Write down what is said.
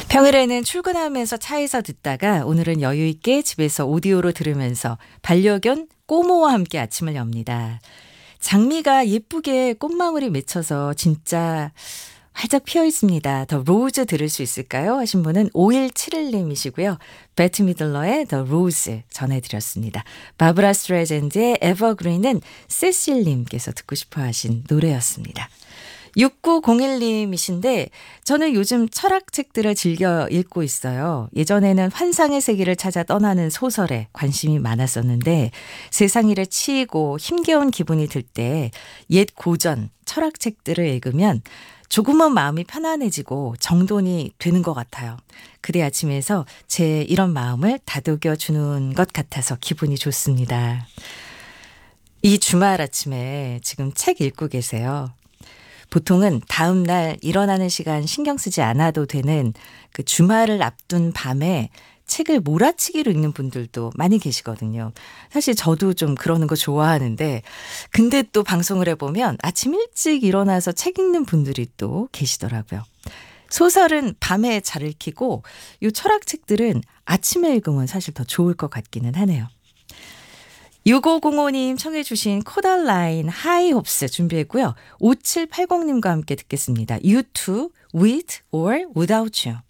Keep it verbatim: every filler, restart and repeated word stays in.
평일에는 출근하면서 차에서 듣다가 오늘은 여유 있게 집에서 오디오로 들으면서 반려견 꼬모와 함께 아침을 엽니다. 장미가 예쁘게 꽃망울이 맺혀서 진짜 활짝 피어 있습니다. 더 로즈 들을 수 있을까요? 하신 분은 오일칠일 님이시고요. 배트 미들러의 더 로즈 전해드렸습니다. 바브라 스트레이젠드의 에버그린은 세실 님께서 듣고 싶어 하신 노래였습니다. 육구공일 님이신데 저는 요즘 철학책들을 즐겨 읽고 있어요. 예전에는 환상의 세계를 찾아 떠나는 소설에 관심이 많았었는데 세상 일에 치이고 힘겨운 기분이 들 때 옛 고전 철학책들을 읽으면 조금은 마음이 편안해지고 정돈이 되는 것 같아요. 그대 아침에서 제 이런 마음을 다독여 주는 것 같아서 기분이 좋습니다. 이 주말 아침에 지금 책 읽고 계세요. 보통은 다음 날 일어나는 시간 신경 쓰지 않아도 되는 그 주말을 앞둔 밤에 책을 몰아치기로 읽는 분들도 많이 계시거든요. 사실 저도 좀 그러는 거 좋아하는데 근데 또 방송을 해보면 아침 일찍 일어나서 책 읽는 분들이 또 계시더라고요. 소설은 밤에 잘 읽히고 이 철학책들은 아침에 읽으면 사실 더 좋을 것 같기는 하네요. 육오공오 님 청해 주신 코달라인 하이홉스 준비했고요. 오칠팔공 님과 함께 듣겠습니다. You too, with or without you.